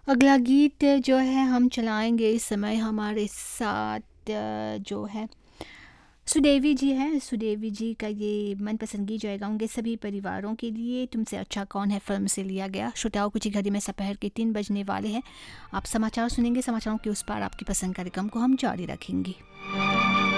अगला गीत जो है हम चलाएँगे इस समय हमारे साथ जो है सुदेवी जी हैं। सुदेवी जी का ये मनपसंद गीत जो है गाऊँगे सभी परिवारों के लिए, तुमसे अच्छा कौन है फ़िल्म से लिया गया। श्रोताओं कुछ ही घड़ी में दोपहर के 3 बजने वाले हैं। आप समाचार सुनेंगे, समाचारों के उस पार आपकी पसंद कार्यक्रम को हम जारी रखेंगे।